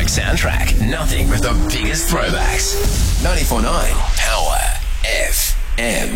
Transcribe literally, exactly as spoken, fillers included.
soundtrack. Nothing but the biggest throwbacks. ninety-four point nine Power F M.